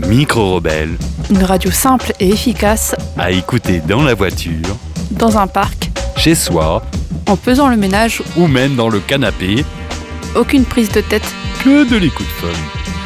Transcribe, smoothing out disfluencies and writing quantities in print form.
Micro-Rebelle, Une radio simple et efficace, à écouter dans la voiture, dans un parc, chez soi en faisant le ménage, ou même dans le canapé, aucune prise de tête. que de l'écoute folle.